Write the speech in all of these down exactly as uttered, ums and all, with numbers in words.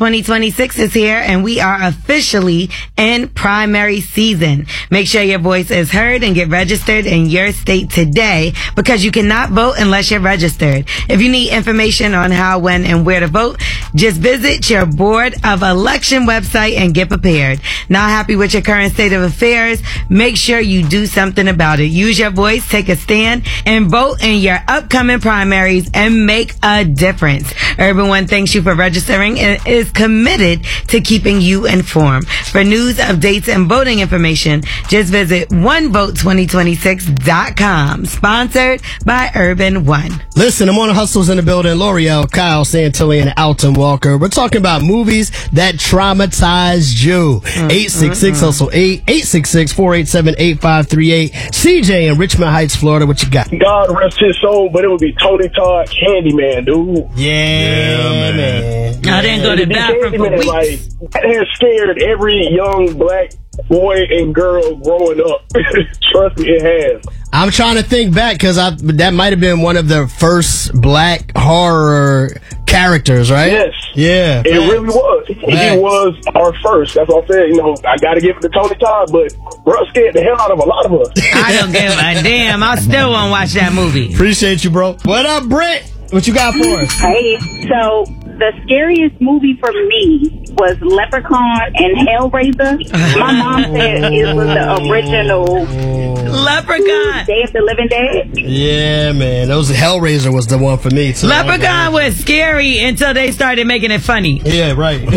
twenty twenty-six is here, and we are officially in primary season. Make sure your voice is heard and get registered in your state today, because you cannot vote unless you're registered. If you need information on how, when, and where to vote, just visit your Board of Election website and get prepared. Not happy with your current state of affairs? Make sure you do something about it. Use your voice, take a stand, and vote in your upcoming primaries and make a difference. Urban One thanks you for registering and is committed to keeping you informed. For news, updates, and voting information, just visit one vote twenty twenty-six dot com. Sponsored by Urban One. Listen, I'm on the Hustles in the building. L'Oreal, Kyle Santilli, and Alton Walker. We're talking about movies that traumatized you. Mm, eight six six mm, hustle eight, eight six six, four eight seven, eight five three eight. C J in Richmond Heights, Florida, what you got? God rest his soul, but it would be Tony Todd, Candyman, dude. Yeah, yeah man. I didn't go to the bathroom for weeks. Like, that has scared every young black boy and girl growing up. Trust me, it has. I'm trying to think back, because I that might have been one of the first black horror characters, right? Yes. Yeah. It really was. He, he was our first. That's what I said. You know, I got to give it to Tony Todd, but bro scared the hell out of a lot of us. I don't give a damn. I still won't watch that movie. Appreciate you, bro. What up, Britt? What you got for us? Hey, so the scariest movie for me was Leprechaun and Hellraiser. My mom said it was the original Leprechaun. Day of the Living Dead. Yeah, man. Those Hellraiser was the one for me, too. Leprechaun was scary until they started making it funny. Yeah, right. Yeah,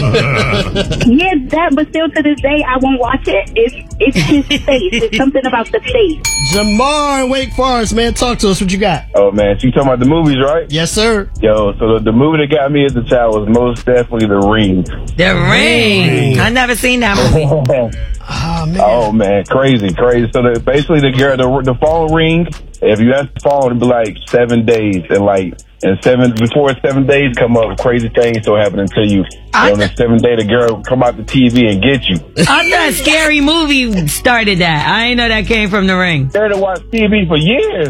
that, but still to this day, I won't watch it. It's, it's his face. It's something about the face. Jamar in Wake Forest, man. Talk to us. What you got? Oh, man. So you talking about the movies, right? Yes, sir. Yo, so the, the movie that got me as a child was most definitely The Ring. The Ring. I never seen that movie. Oh, man. Oh, man. Crazy, crazy. So the, basically, the girl, the, the phone ring, if you ask the phone, it'd be like seven days. And like, and seven, before seven days come up, crazy things still happening to you. I And on the seventh day, the girl come out the T V and get you. I thought Scary Movie started that. I didn't know that came from The Ring. There to watch T V for years.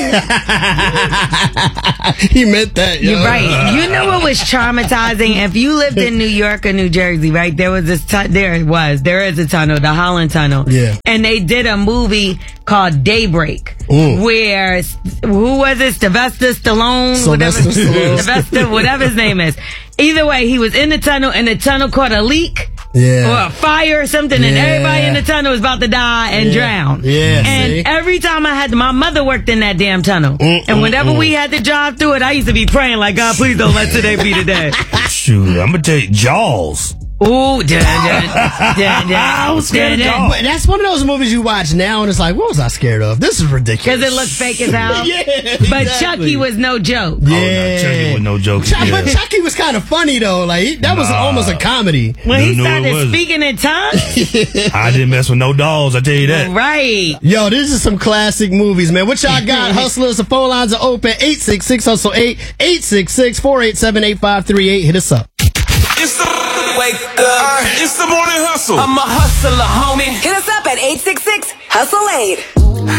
He meant that, yo. You're right. You know what was traumatizing? If you lived in New York or New Jersey, right, there was this, tu- there it was, there is a tunnel, the Holland Tunnel. Yeah. And they did a movie called Daybreak, Mm. where, who was it? Sylvester Stallone? Sylvester whatever, Stallone. Sylvester, whatever his name is. Either way, he was in the tunnel, and the tunnel caught a leak. Yeah. Or a fire or something, and Yeah. everybody in the tunnel was about to die and Yeah. drown. Yeah, And see? every time I had to, my mother worked in that damn tunnel. Mm, and whenever mm, we had to drive through it, I used to be praying like, God, please don't let today be today. Shoot, I'm gonna tell you, Jaws. Ooh, dun, dun, dun, dun, I was scared dun, of dun. Jaws. But that's one of those movies you watch now, and it's like, what was I scared of? This is ridiculous. Because it looked fake as hell. Yeah, But exactly. Chucky was no joke. Yeah. Oh, no, Chucky was no joke. Chuck- But Yeah. Chucky was kind of funny, though. Like, he- that was Nah. almost a comedy. When he No, no, it started wasn't. speaking in tongues, I didn't mess with no dolls, I tell you that. right. Yo, this is some classic movies, man. What y'all got? Hustlers, the phone lines are open. eight six six hustle eight, eight six six, four eight seven, eight five three eight. Hit us up. It's the wake up. It's the morning hustle. I'm a hustler, homie. Hit us up at eight six six hustle eight.